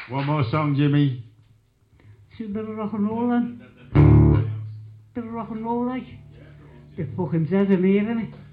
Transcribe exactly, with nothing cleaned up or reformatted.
One more song, Jimmy. See a bit of rock and roll then. Bit of rock and roll like. The fucking says I'm here, innit?